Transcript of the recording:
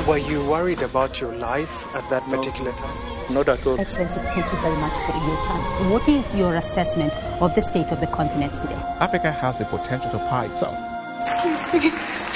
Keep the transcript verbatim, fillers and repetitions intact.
Were you worried about your life at that particular time? Not at all. Excellency, thank you very much for your time. What is your assessment of the state of the continent today? Africa has the potential to power itself. Excuse me.